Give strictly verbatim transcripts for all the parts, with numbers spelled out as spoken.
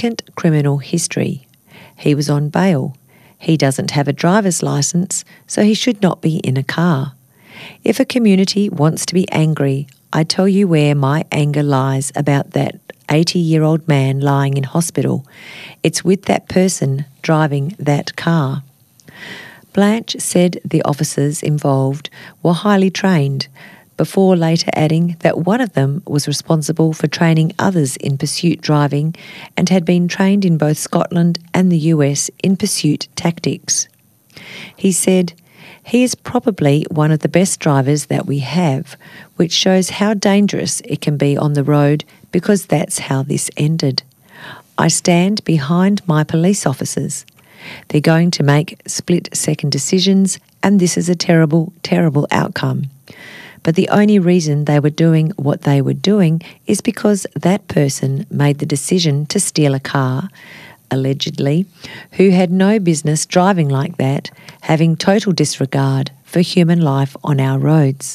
significant criminal history. He was on bail. He doesn't have a driver's licence, so he should not be in a car. If a community wants to be angry, I tell you where my anger lies about that eighty-year-old man lying in hospital. It's with that person driving that car. Blanche said the officers involved were highly trained, before later adding that one of them was responsible for training others in pursuit driving and had been trained in both Scotland and the U S in pursuit tactics. He said, "He is probably one of the best drivers that we have, which shows how dangerous it can be on the road, because that's how this ended. I stand behind my police officers. They're going to make split-second decisions, and this is a terrible, terrible outcome. But the only reason they were doing what they were doing is because that person made the decision to steal a car, allegedly, who had no business driving like that, having total disregard for human life on our roads."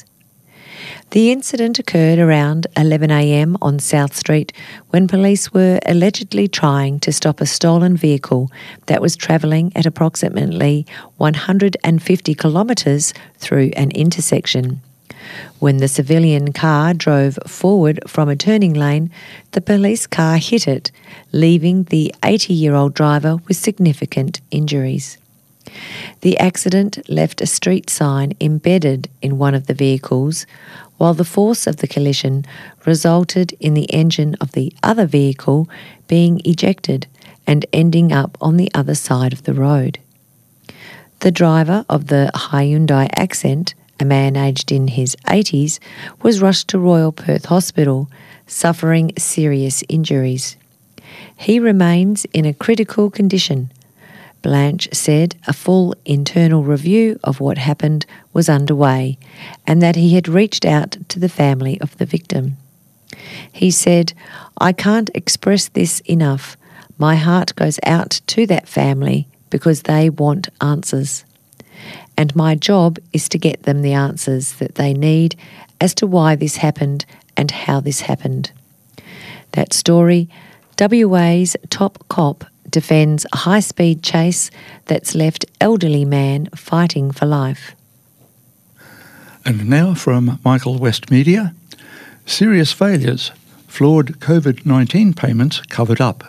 The incident occurred around eleven a m on South Street when police were allegedly trying to stop a stolen vehicle that was travelling at approximately one hundred fifty kilometres through an intersection. When the civilian car drove forward from a turning lane, the police car hit it, leaving the eighty-year-old driver with significant injuries. The accident left a street sign embedded in one of the vehicles, while the force of the collision resulted in the engine of the other vehicle being ejected and ending up on the other side of the road. The driver of the Hyundai Accent, a man aged in his eighties, was rushed to Royal Perth Hospital, suffering serious injuries. He remains in a critical condition. Blanche said a full internal review of what happened was underway and that he had reached out to the family of the victim. He said, "I can't express this enough. My heart goes out to that family because they want answers. And my job is to get them the answers that they need as to why this happened and how this happened." That story, W A's top cop defends a high-speed chase that's left elderly man fighting for life. And now from Michael West Media, serious failures, flawed COVID nineteen payments covered up.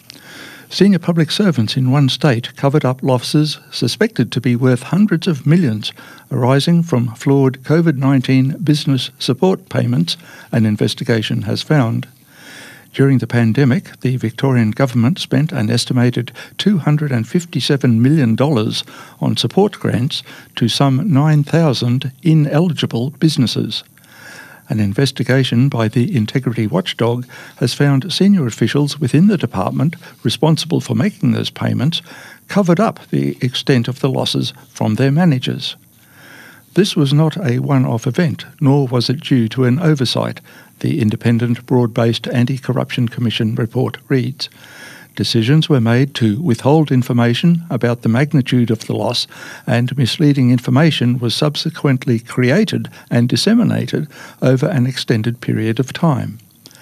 Senior public servants in one state covered up losses suspected to be worth hundreds of millions arising from flawed COVID nineteen business support payments, an investigation has found. During the pandemic, the Victorian government spent an estimated two hundred fifty-seven million dollars on support grants to some nine thousand ineligible businesses. An investigation by the Integrity Watchdog has found senior officials within the department responsible for making those payments covered up the extent of the losses from their managers. This was not a one-off event, nor was it due to an oversight, the independent, broad-based Anti-Corruption Commission report reads. Decisions were made to withhold information about the magnitude of the loss, and misleading information was subsequently created and disseminated over an extended period of time.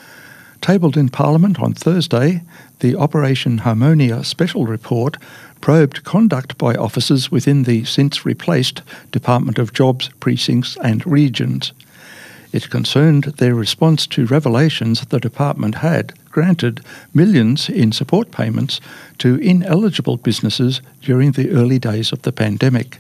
Tabled in Parliament on Thursday, the Operation Harmonia Special Report probed conduct by officers within the since-replaced Department of Jobs, Precincts and Regions. It concerned their response to revelations the department had granted millions in support payments to ineligible businesses during the early days of the pandemic.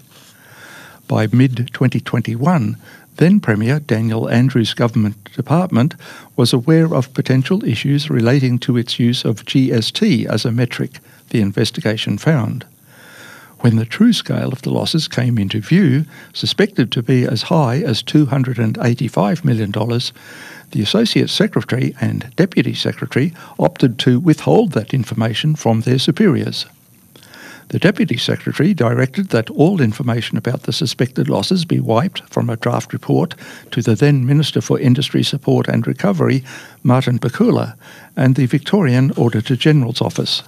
By mid twenty twenty-one, then Premier Daniel Andrews' government department was aware of potential issues relating to its use of G S T as a metric, the investigation found. When the true scale of the losses came into view, suspected to be as high as two hundred eighty-five million dollars, the Associate Secretary and Deputy Secretary opted to withhold that information from their superiors. The Deputy Secretary directed that all information about the suspected losses be wiped from a draft report to the then Minister for Industry Support and Recovery, Martin Pakula, and the Victorian Auditor-General's Office.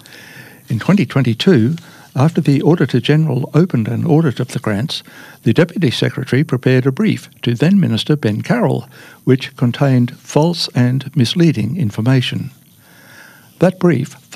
In twenty twenty-two, after the Auditor-General opened an audit of the grants, the Deputy Secretary prepared a brief to then Minister Ben Carroll, which contained false and misleading information. That brief